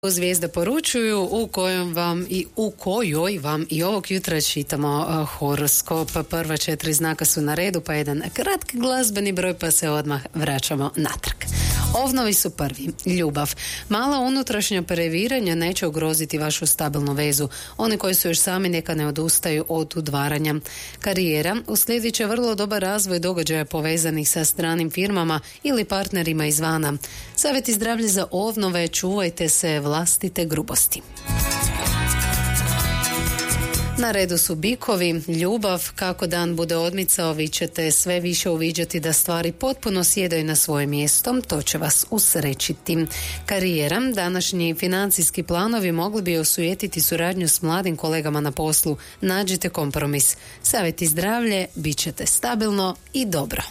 Zvijezde poručuju u kojoj vam i ovog jutra čitamo horoskop. Prva 4 znaka su na redu, pa jedan kratki glazbeni broj, pa se odmah vraćamo natrag. Ovnovi su prvi. Ljubav. Mala unutrašnja previranja neće ugroziti vašu stabilnu vezu. Oni koji su još sami neka ne odustaju od udvaranja. Karijera. Uslijedit će vrlo dobar razvoj događaja povezanih sa stranim firmama ili partnerima izvana. Savjeti zdravlje za ovnove: čuvajte se vlastite grubosti. Na redu su bikovi. Ljubav. Kako dan bude odmicao, vi ćete sve više uviđati da stvari potpuno sjedaju na svoje mjesto, to će vas usrećiti. Karijera. Današnji financijski planovi mogli bi osujetiti suradnju s mladim kolegama na poslu. Nađite kompromis. Savjeti zdravlje: bit ćete stabilno i dobro.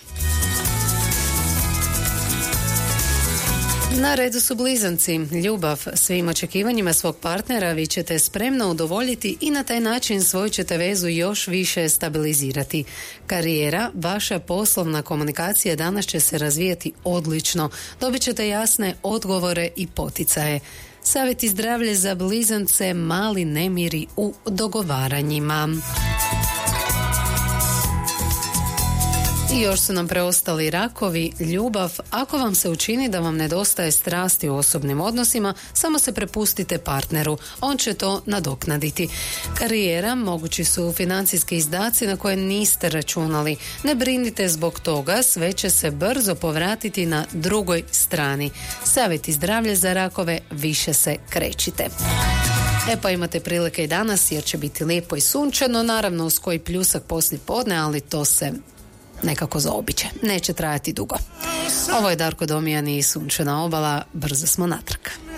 Na redu su blizanci. Ljubav. Svim očekivanjima svog partnera vi ćete spremno udovoljiti i na taj način svoju ćete vezu još više stabilizirati. Karijera. Vaša poslovna komunikacija danas će se razvijati odlično. Dobit ćete jasne odgovore i poticaje. Savjeti zdravlje za blizance: mali nemiri u dogovaranjima. I još su nam preostali rakovi. Ljubav. Ako vam se učini da vam nedostaje strasti u osobnim odnosima, samo se prepustite partneru. On će to nadoknaditi. Karijera. Mogući su financijski izdaci na koje niste računali. Ne brinite zbog toga, sve će se brzo povratiti na drugoj strani. Savjeti zdravlje za rakove: više se krećite. Pa imate prilike i danas jer će biti lijepo i sunčano, naravno uz koji pljusak poslije podne, ali to se nekako zaobiče. Neće trajati dugo. Ovo je Darko Domijan i Sunčana obala. Brzo smo natrag.